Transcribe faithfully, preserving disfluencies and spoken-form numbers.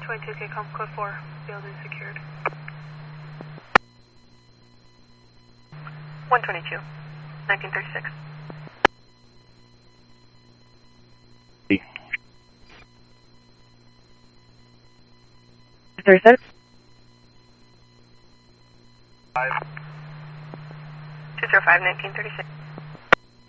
twenty-two K, com code four, building secured. one twenty-two, nineteen thirty-six. thirty-six? Five. two zero five, nineteen thirty-six.